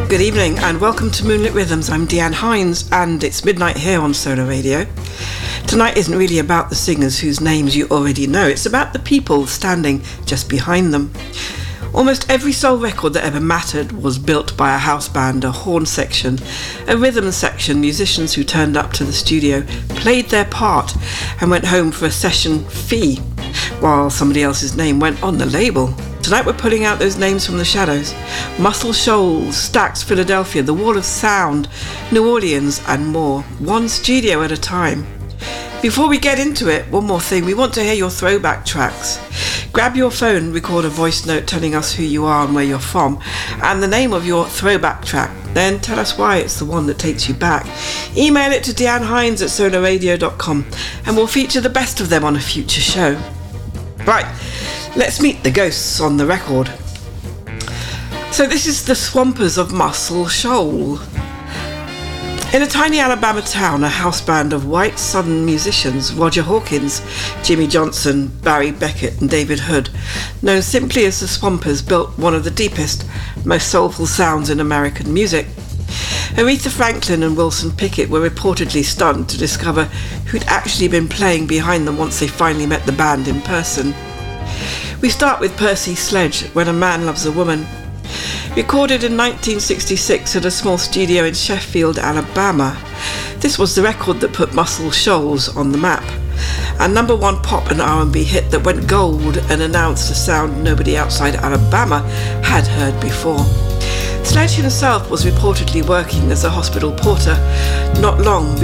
Good evening and welcome to Moonlit Rhythms. I'm Deanne Hines and it's midnight here on Solar Radio. Tonight isn't really about the singers whose names you already know, it's about the people standing just behind them. Almost every soul record that ever mattered was built by a house band, a horn section, a rhythm section, musicians who turned up to the studio, played their part and went home for a session fee, while somebody else's name went on the label. Tonight we're pulling out those names from the shadows. Muscle Shoals, Stax Philadelphia, The Wall of Sound, New Orleans and more. One studio at a time. Before we get into it, one more thing. We want to hear your throwback tracks. Grab your phone, record a voice note telling us who you are and where you're from and the name of your throwback track. Then tell us why it's the one that takes you back. Email it to deannehines@solarradio.com and we'll feature the best of them on a future show. Right. Let's meet the ghosts on the record. So this is the Swampers of Muscle Shoal. In a tiny Alabama town, a house band of white southern musicians, Roger Hawkins, Jimmy Johnson, Barry Beckett and David Hood, known simply as the Swampers, built one of the deepest, most soulful sounds in American music. Aretha Franklin and Wilson Pickett were reportedly stunned to discover who'd actually been playing behind them once they finally met the band in person. We start with Percy Sledge, When a Man Loves a Woman. Recorded in 1966 at a small studio in Sheffield, Alabama. This was the record that put Muscle Shoals on the map. A number one pop and R&B hit that went gold and announced a sound nobody outside Alabama had heard before. Sledge himself was reportedly working as a hospital porter not long